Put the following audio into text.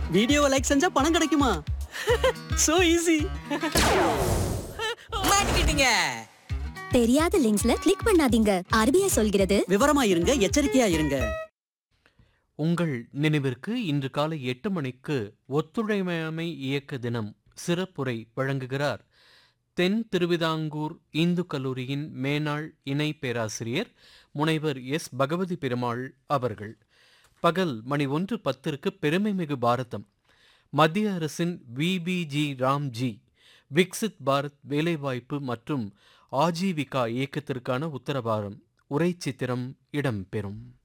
வீடியோவை லைக் செஞ்சா பணம் கிடைக்குமா? So easy. மாட்டிக்கிட்டீங்க. தெரியாத லிங்க்ஸ்ல கிளிக் பண்ணாதீங்க. ஆர்பிஐ சொல்கிறது. விவரமா இருங்க, எச்சரிக்கையா இருங்க. உங்கள் நினைவிற்கு இன்று காலை 8 மணிக்கு ஒத்துழையாமை இயக்க தினம் சிறப்புரை வழங்குகிறார் தென் திருவிதாங்கூர் இந்து கல்லூரியின் மேனாள் இணை பேராசிரியர் முனைவர் எஸ் பகவதி பெருமாள் அவர்கள். பகல் மணி 1:10 பெருமைமிகு பாரதம், மத்திய அரசின் விபிஜி ராம்ஜி விக்சித் பாரத் வேலைவாய்ப்பு மற்றும் ஆஜீவிகா இயக்கத்திற்கான உத்தரவாதம் உரை சித்திரம் இடம்பெறும்.